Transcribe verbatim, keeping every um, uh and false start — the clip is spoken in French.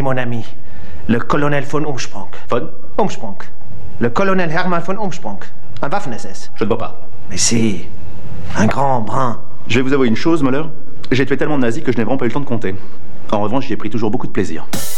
ni mon ami, le colonel von Umsprung. Von Umsprung. Le colonel Hermann von Umsprung. Un Waffen-S S. Je ne vois pas. Mais si. Un grand brun. Je vais vous avouer une chose, Muller. J'ai tué tellement de nazis que je n'ai vraiment pas eu le temps de compter. En revanche, j'y ai pris toujours beaucoup de plaisir.